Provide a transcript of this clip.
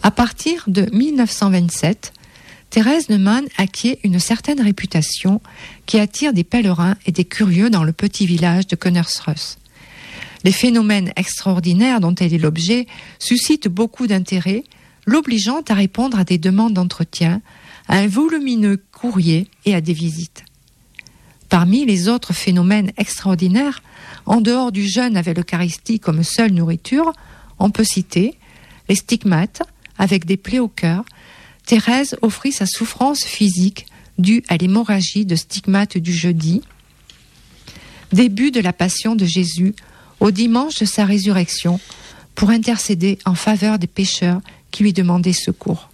À partir de 1927, Thérèse Neumann acquiert une certaine réputation qui attire des pèlerins et des curieux dans le petit village de Konnersreuth. Les phénomènes extraordinaires dont elle est l'objet suscitent beaucoup d'intérêt, l'obligeant à répondre à des demandes d'entretien, à un volumineux courrier et à des visites. Parmi les autres phénomènes extraordinaires, en dehors du jeûne avec l'Eucharistie comme seule nourriture, on peut citer les stigmates avec des plaies au cœur. Thérèse offrit sa souffrance physique due à l'hémorragie de stigmates du jeudi, début de la passion de Jésus, au dimanche de sa résurrection, pour intercéder en faveur des pécheurs qui lui demandaient secours.